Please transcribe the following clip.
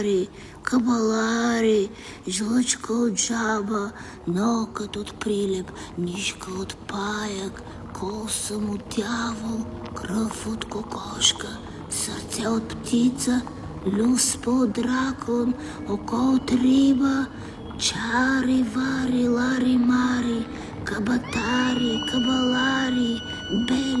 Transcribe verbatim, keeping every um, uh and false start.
Кабалари, жлъчка от жаба, нокът от прилеп, нишка от паяк, косъм от дявол, кръв от кокошка, сърце от птица, люспа от дракон, око от риба, чари, вари, лари, мари, кабатари, кабалари, бели